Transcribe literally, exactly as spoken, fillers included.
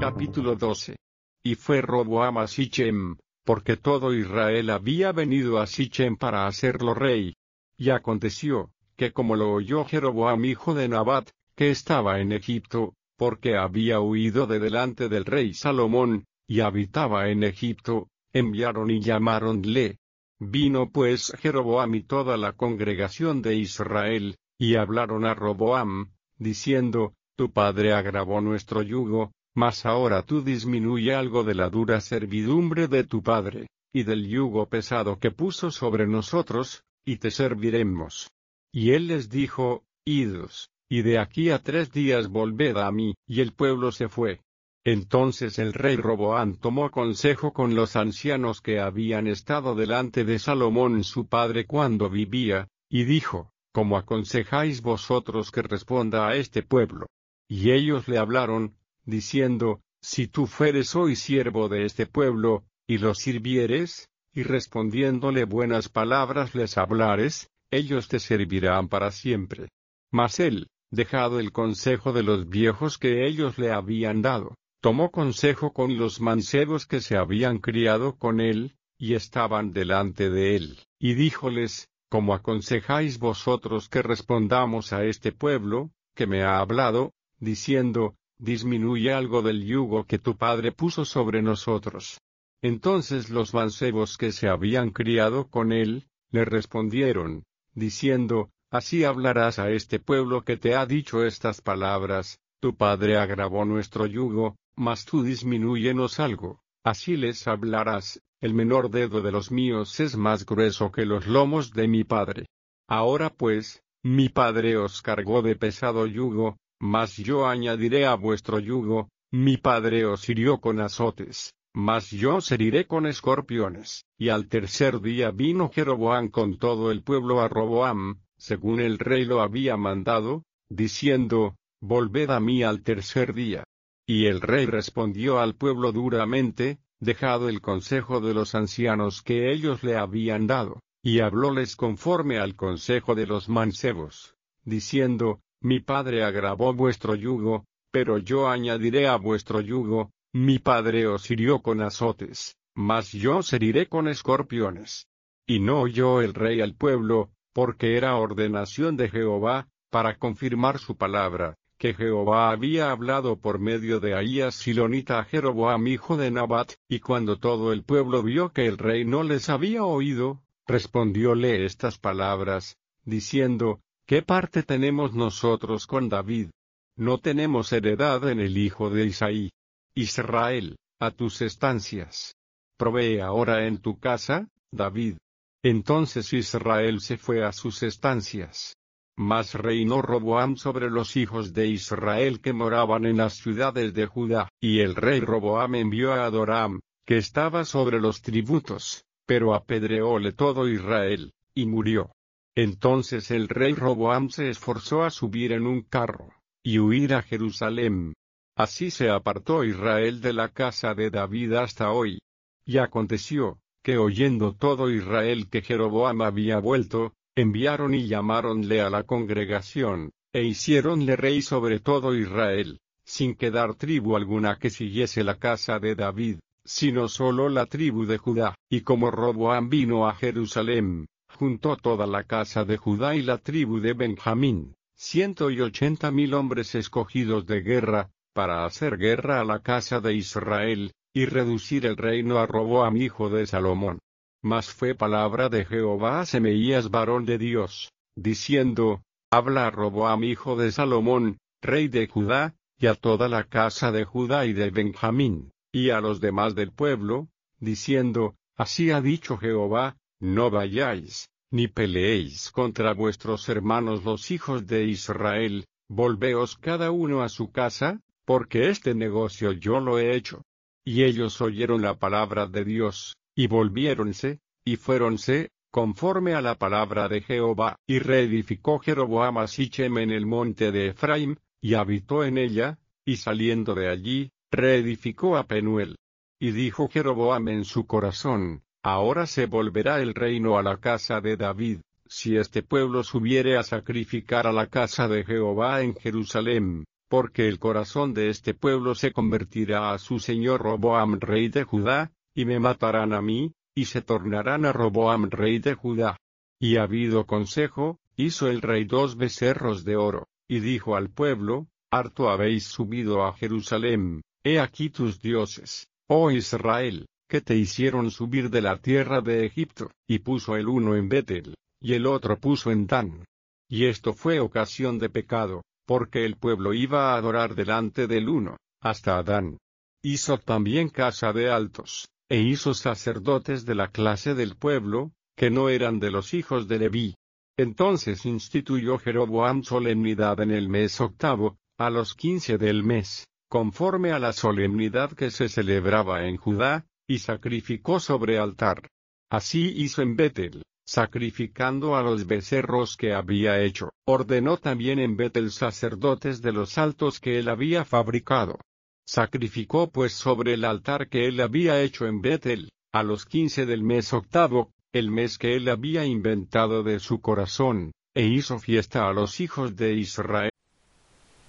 Capítulo doce. Y fue Roboam a Sichem, porque todo Israel había venido a Sichem para hacerlo rey. Y aconteció, que como lo oyó Jeroboam hijo de Nabat, que estaba en Egipto, porque había huido de delante del rey Salomón, y habitaba en Egipto, enviaron y llamáronle. Vino pues Jeroboam y toda la congregación de Israel, y hablaron a Roboam, diciendo, tu padre agravó nuestro yugo, mas ahora tú disminuye algo de la dura servidumbre de tu padre, y del yugo pesado que puso sobre nosotros, y te serviremos. Y él les dijo, idos, y de aquí a tres días volved a mí, y el pueblo se fue. Entonces el rey Roboam tomó consejo con los ancianos que habían estado delante de Salomón su padre cuando vivía, y dijo, ¿cómo aconsejáis vosotros que responda a este pueblo? Y ellos le hablaron, diciendo, si tú fueres hoy siervo de este pueblo, y los sirvieres, y respondiéndole buenas palabras les hablares, ellos te servirán para siempre. Mas él, dejado el consejo de los viejos que ellos le habían dado, tomó consejo con los mancebos que se habían criado con él, y estaban delante de él, y díjoles, ¿cómo aconsejáis vosotros que respondamos a este pueblo, que me ha hablado, diciendo, disminuye algo del yugo que tu padre puso sobre nosotros? Entonces los mancebos que se habían criado con él, le respondieron, diciendo, así hablarás a este pueblo que te ha dicho estas palabras, tu padre agravó nuestro yugo, mas tú disminúyenos algo, así les hablarás, el menor dedo de los míos es más grueso que los lomos de mi padre. Ahora pues, mi padre os cargó de pesado yugo, mas yo añadiré a vuestro yugo, mi padre os hirió con azotes, mas yo os heriré con escorpiones. Y al tercer día vino Jeroboam con todo el pueblo a Roboam, según el rey lo había mandado, diciendo, volved a mí al tercer día. Y el rey respondió al pueblo duramente, dejado el consejo de los ancianos que ellos le habían dado, y hablóles conforme al consejo de los mancebos, diciendo, mi padre agravó vuestro yugo, pero yo añadiré a vuestro yugo, mi padre os hirió con azotes, mas yo os heriré con escorpiones. Y no oyó el rey al pueblo, porque era ordenación de Jehová, para confirmar su palabra, que Jehová había hablado por medio de Ahías Silonita a Jeroboam hijo de Nabat, y cuando todo el pueblo vio que el rey no les había oído, respondióle estas palabras, diciendo, ¿qué parte tenemos nosotros con David? No tenemos heredad en el hijo de Isaí. Israel, a tus estancias. Provee ahora en tu casa, David. Entonces Israel se fue a sus estancias. Mas reinó Roboam sobre los hijos de Israel que moraban en las ciudades de Judá, y el rey Roboam envió a Adoram, que estaba sobre los tributos, pero apedreóle todo Israel, y murió. Entonces el rey Roboam se esforzó a subir en un carro, y huir a Jerusalén. Así se apartó Israel de la casa de David hasta hoy. Y aconteció, que oyendo todo Israel que Jeroboam había vuelto, enviaron y llamáronle a la congregación, e hiciéronle rey sobre todo Israel, sin quedar tribu alguna que siguiese la casa de David, sino solo la tribu de Judá. Y como Roboam vino a Jerusalén, juntó toda la casa de Judá y la tribu de Benjamín, ciento y ochenta mil hombres escogidos de guerra, para hacer guerra a la casa de Israel, y reducir el reino a Roboam hijo de Salomón. Mas fue palabra de Jehová a Semeías varón de Dios, diciendo, habla a Roboam hijo de Salomón, rey de Judá, y a toda la casa de Judá y de Benjamín, y a los demás del pueblo, diciendo, así ha dicho Jehová, no vayáis, ni peleéis contra vuestros hermanos los hijos de Israel, volveos cada uno a su casa, porque este negocio yo lo he hecho. Y ellos oyeron la palabra de Dios, y volviéronse, y fuéronse, conforme a la palabra de Jehová, y reedificó Jeroboam a Sichem en el monte de Efraim, y habitó en ella, y saliendo de allí, reedificó a Penuel. Y dijo Jeroboam en su corazón, ahora se volverá el reino a la casa de David, si este pueblo subiere a sacrificar a la casa de Jehová en Jerusalén, porque el corazón de este pueblo se convertirá a su señor Roboam rey de Judá, y me matarán a mí, y se tornarán a Roboam rey de Judá. Y habido consejo, hizo el rey dos becerros de oro, y dijo al pueblo: Harto habéis subido a Jerusalem, he aquí tus dioses, oh Israel, que te hicieron subir de la tierra de Egipto. Y puso el uno en Betel, y el otro puso en Dan. Y esto fue ocasión de pecado, porque el pueblo iba a adorar delante del uno, hasta Adán. Hizo también casa de altos, e hizo sacerdotes de la clase del pueblo, que no eran de los hijos de Leví. Entonces instituyó Jeroboam solemnidad en el mes octavo, a los quince del mes, conforme a la solemnidad que se celebraba en Judá, y sacrificó sobre altar. Así hizo en Betel, sacrificando a los becerros que había hecho. Ordenó también en Betel sacerdotes de los altos que él había fabricado. Sacrificó pues sobre el altar que él había hecho en Betel, a los quince del mes octavo, el mes que él había inventado de su corazón, e hizo fiesta a los hijos de Israel.